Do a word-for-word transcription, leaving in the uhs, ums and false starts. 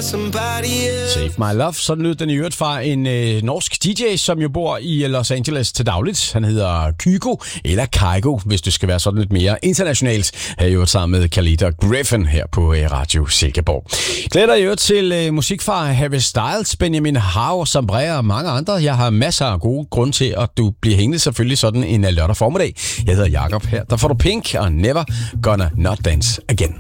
Save My Love, sådan lød den i øvrigt fra en øh, norsk D J, som jo bor i Los Angeles til dagligt. Han hedder Kygo, eller Kygo, hvis det skal være sådan lidt mere internationalt. Her i øvrigt sammen med Khalid og Griffin her på øh, Radio Silkeborg. Glæder jeg øvrigt til øh, musik fra Harry Styles, Benjamin Hav, Sambrera og mange andre. Jeg har masser af gode grunde til, at du bliver hængende selvfølgelig sådan en lørdag formiddag. Jeg hedder Jakob her. Der får du Pink og Never Gonna Not Dance Again.